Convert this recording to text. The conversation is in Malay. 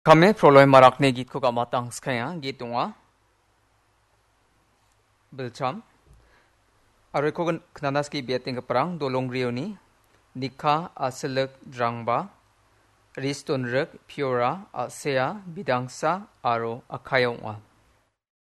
Kami proloi marakne git ko kamatang skaya git tunga belcham Aru ko knanas ki biating keperang dolong rioni nikha aselek drangba riston rek piora asea bidangsa aro akayongwa